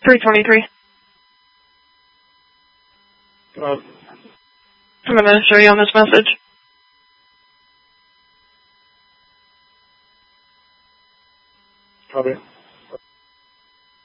323. I'm going to show you on this message. Copy.